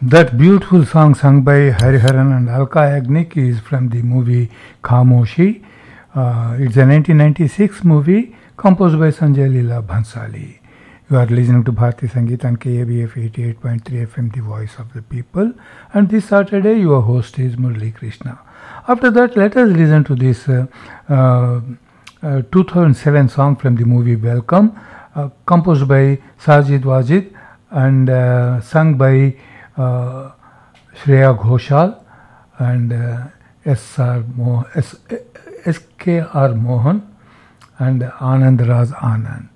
That beautiful song sung by Hariharan and Alka Yagnik is from the movie Khamoshi. It's a 1996 movie composed by Sanjay Leela Bhansali. You are listening to Bharati Sangeet on KABF 88.3 FM, the voice of the people. And this Saturday, your host is Murli Krishna. After that, let us listen to this 2007 song from the movie Welcome, composed by Sajid Wajid and sung by Shreya Ghoshal and S.K.R. Mohan and Anand Raj Anand.